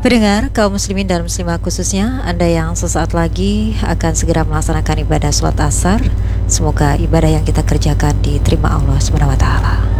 Pendengar, kaum muslimin dan muslimah khususnya, Anda yang sesaat lagi akan segera melaksanakan ibadah sholat asar. Semoga ibadah yang kita kerjakan diterima Allah Subhanahu wa taala.